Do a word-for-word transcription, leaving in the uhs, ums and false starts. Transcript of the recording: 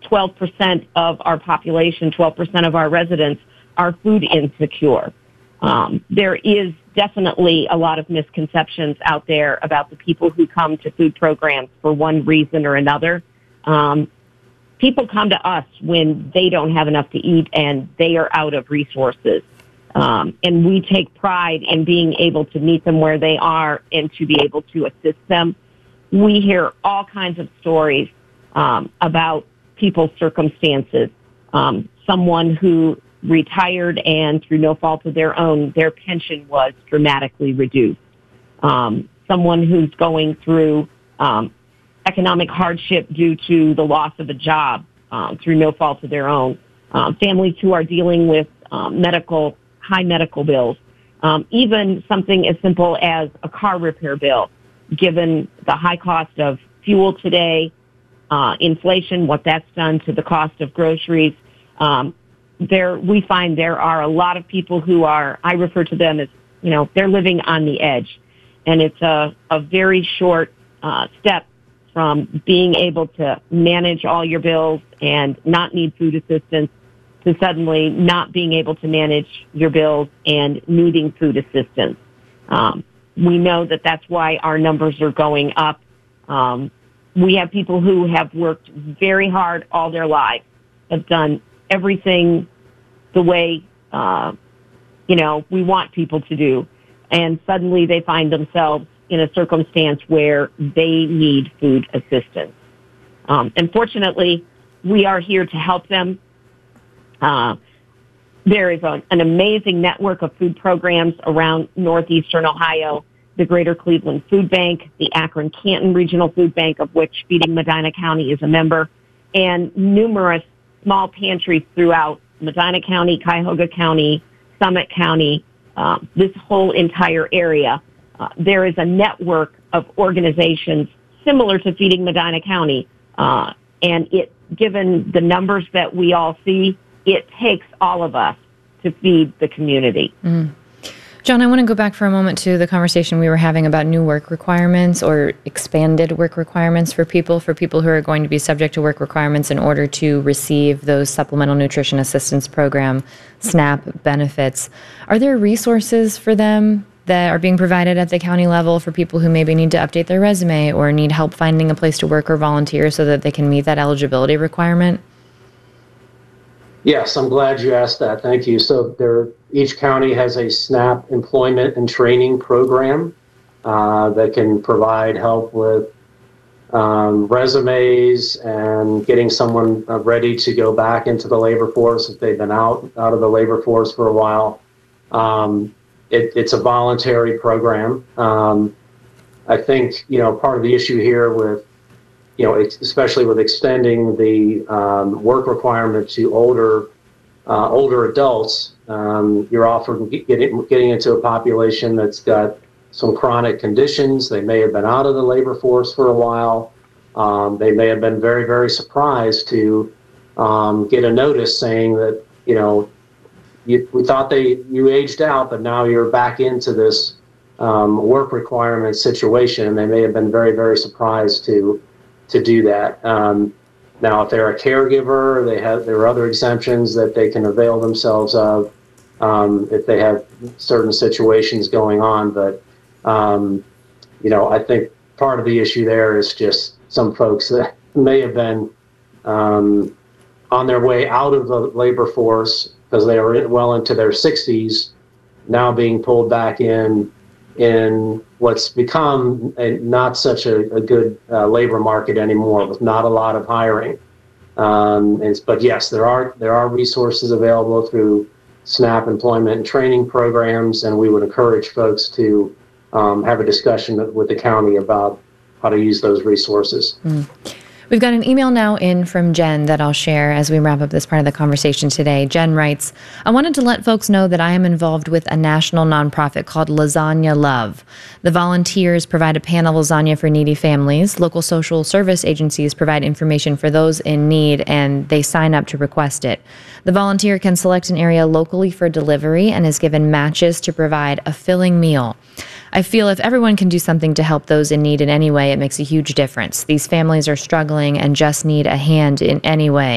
twelve percent of our population, twelve percent of our residents are food insecure. Um, there is definitely a lot of misconceptions out there about the people who come to food programs for one reason or another. Um, people come to us when they don't have enough to eat and they are out of resources. Um, and we take pride in being able to meet them where they are and to be able to assist them. We hear all kinds of stories um, about people's circumstances. Um, someone who retired and through no fault of their own, their pension was dramatically reduced. Um, someone who's going through um, economic hardship due to the loss of a job um, through no fault of their own. Um, families who are dealing with um, medical, high medical bills. Um, even something as simple as a car repair bill, given the high cost of fuel today, uh, inflation, what that's done to the cost of groceries. Um, there, we find there are a lot of people who are, I refer to them as, you know, they're living on the edge. And it's a, a very short uh, step from being able to manage all your bills and not need food assistance to suddenly not being able to manage your bills and needing food assistance. Um, we know that that's why our numbers are going up. Um, we have people who have worked very hard all their lives, have done everything the way, uh, you know, we want people to do. And suddenly they find themselves in a circumstance where they need food assistance. Um, and fortunately, we are here to help them. Uh, there is a, an amazing network of food programs around northeastern Ohio, the Greater Cleveland Food Bank, the Akron-Canton Regional Food Bank, of which Feeding Medina County is a member, and numerous small pantries throughout Medina County, Cuyahoga County, Summit County, uh, this whole entire area. Uh, there is a network of organizations similar to Feeding Medina County, uh, and it, given the numbers that we all see, it takes all of us to feed the community. Mm. John, I want to go back for a moment to the conversation we were having about new work requirements or expanded work requirements for people, for people who are going to be subject to work requirements in order to receive those Supplemental Nutrition Assistance Program, SNAP benefits. Are there resources for them that are being provided at the county level for people who maybe need to update their resume or need help finding a place to work or volunteer so that they can meet that eligibility requirement? Yes, I'm glad you asked that. Thank you. So there, each county has a SNAP employment and training program uh, that can provide help with um, resumes and getting someone uh, ready to go back into the labor force if they've been out, out of the labor force for a while. Um, it, it's a voluntary program. Um, I think, you know, part of the issue here with you know, especially with extending the um, work requirement to older uh, older adults, um, you're often getting getting into a population that's got some chronic conditions. They may have been out of the labor force for a while. Um, they may have been very, very surprised to um, get a notice saying that, you know, you, we thought they you aged out, but now you're back into this um, work requirement situation. And they may have been very, very surprised to to do that. Um, now, if they're a caregiver, they have there are other exemptions that they can avail themselves of um, if they have certain situations going on. But, um, you know, I think part of the issue there is just some folks that may have been um, on their way out of the labor force because they were well into their sixties, now being pulled back in in what's become a, not such a, a good uh, labor market anymore, with not a lot of hiring. Um, and, but yes, there are there are resources available through SNAP employment and training programs, and we would encourage folks to um, have a discussion with the county about how to use those resources. Mm. We've got an email now in from Jen that I'll share as we wrap up this part of the conversation today. Jen writes, I wanted to let folks know that I am involved with a national nonprofit called Lasagna Love. The volunteers provide a pan of lasagna for needy families. Local social service agencies provide information for those in need, and they sign up to request it. The volunteer can select an area locally for delivery and is given matches to provide a filling meal. I feel if everyone can do something to help those in need in any way, it makes a huge difference. These families are struggling and just need a hand in any way.